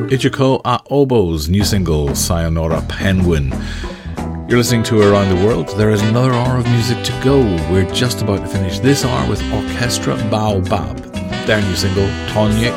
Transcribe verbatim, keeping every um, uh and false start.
Ichiko Aobo's new single, Sayonara Penguin. You're listening to Around the World. There is another hour of music to go. We're just about to finish this hour with Orchestra Baobab. Their new single, Tonya